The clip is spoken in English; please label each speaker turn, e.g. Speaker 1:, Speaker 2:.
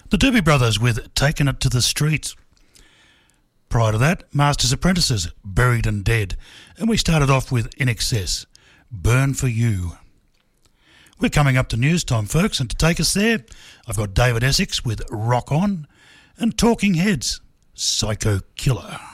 Speaker 1: The Doobie Brothers with Taking It to the Streets. Prior to that, Master's Apprentices, Buried and Dead. And we started off with In Excess, Burn for You. We're coming up to news time, folks, and to take us there, I've got David Essex with Rock On and Talking Heads, Psycho Killer.